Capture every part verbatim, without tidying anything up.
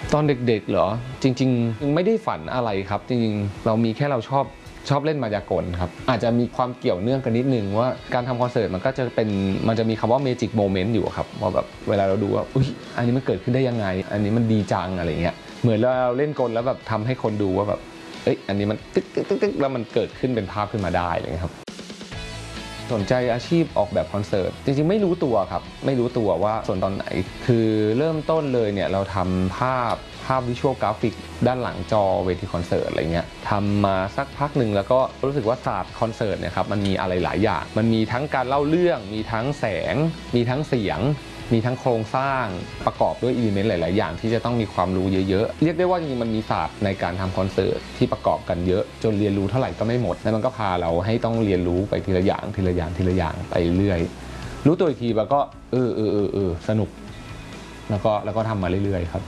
ตอนเด็กๆเหรอจริงๆไม่ได้ฝันอะไรครับจริงๆเรามีแค่เราชอบชอบเล่นมายากลครับอาจจะมีความเกี่ยวเนื่องกันนิดนึงว่าการทำคอนเสิร์ตมันก็จะเป็นมันจะมีคำว่า Magic Moment อยู่ครับว่าแบบเวลาเราดูว่าอุ๊ยอันนี้มันเกิดขึ้นได้ยังไงอันนี้มันดีจังอะไรเงี้ยเหมือนเราเล่นกลแล้วแบบทำให้คนดูว่าแบบเอ้ยอันนี้มันตึ๊กตึ๊กตึ๊กแล้วมันเกิดขึ้นเป็นภาพขึ้นมาได้เลยครับสนใจอาชีพออกแบบคอนเสิร์ตจริงๆไม่รู้ตัวครับไม่รู้ตัวว่าส่วนตอนไหนคือเริ่มต้นเลยเนี่ยเราทำภาพภาพวิชวลกราฟิกด้านหลังจอเวทีคอนเสิร์ตอะไรเงี้ยทำมาสักพักหนึ่งแล้วก็รู้สึกว่าศาสตร์คอนเสิร์ตเนี่ยครับมันมีอะไรหลายอย่างมันมีทั้งการเล่าเรื่องมีทั้งแสงมีทั้งเสียงมีทั้งโครงสร้างประกอบด้วยอิเลเมนต์หลายๆอย่างที่จะต้องมีความรู้เยอะๆเรียกได้ว่าจริงๆมันมีศาสตร์ในการทำคอนเสิร์ตที่ประกอบกันเยอะจนเรียนรู้เท่าไหร่ก็ไม่หมดแล้วมันก็พาเราให้ต้องเรียนรู้ไปทีละอย่างทีละอย่างทีละอย่างไปเรื่อยรู้ตัวอีกทีแล้วก็เออเออเออเออสนุกแล้วก็แล้วก็ทำมาเรื่อยๆครับ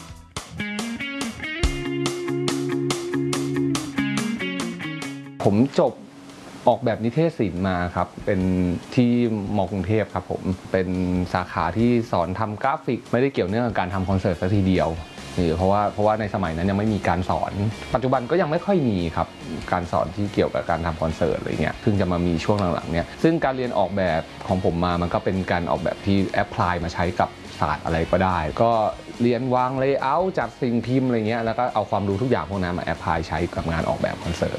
ผมจบออกแบบนิเทศศิลป์มาครับเป็นที่ม.กรุงเทพครับผมเป็นสาขาที่สอนทำกราฟิกไม่ได้เกี่ยวเนื่องกับการทำคอนเสิร์ตซะทีเดียวเพราะว่าเพราะว่าในสมัยนั้นยังไม่มีการสอนปัจจุบันก็ยังไม่ค่อยมีครับการสอนที่เกี่ยวกับการทำคอนเสิร์ตอะไรเงี้ยเพิ่งจะมามีช่วงหลังๆเนี่ยซึ่งการเรียนออกแบบของผมมามันก็เป็นการออกแบบที่แอพพลายมาใช้กับศาสตร์อะไรก็ได้ก็เรียนวางเลเยอร์จัดสิ่งพิมพ์อะไรเงี้ยแล้วก็เอาความรู้ทุกอย่างพวกนั้นมาแอพพลายใช้กับงานออกแบบคอนเสิร์ต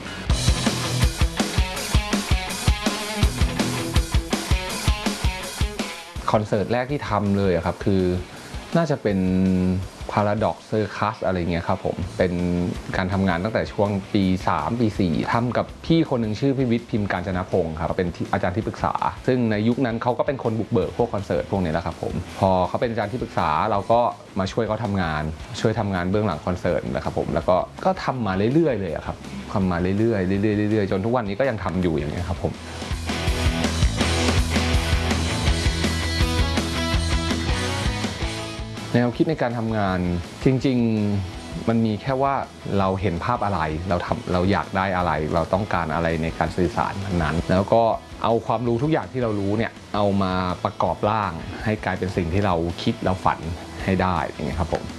คอนเสิร์ตแรกที่ทำเลยครับคือน่าจะเป็น Paradox Circus อะไรเงี้ยครับผมเป็นการทำงานตั้งแต่ช่วงปีสามปีสี่ทำกับพี่คนหนึ่งชื่อพี่วิทย์พิมพ์กาญจนพงศ์ครับเป็นอาจารย์ที่ปรึกษาซึ่งในยุคนั้นเขาก็เป็นคนบุกเบิกพวกคอนเสิร์ตพวกนี้แหละครับผมพอเขาเป็นอาจารย์ที่ปรึกษาเราก็มาช่วยเขาทำงานช่วยทำงานเบื้องหลังคอนเสิร์ตนะครับผมแล้วก็ก็ทำมาเรื่อยๆเลยครับทำมาเรื่อยๆเรื่อยๆเรื่อยๆจนทุกวันนี้ก็ยังทำอยู่อย่างนี้ครับผมแนวคิดในการทำงานจริงๆมันมีแค่ว่าเราเห็นภาพอะไรเราทำเราอยากได้อะไรเราต้องการอะไรในการสื่อสารนั้นแล้วก็เอาความรู้ทุกอย่างที่เรารู้เนี่ยเอามาประกอบร่างให้กลายเป็นสิ่งที่เราคิดเราฝันให้ได้อย่างเงี้ยครับผม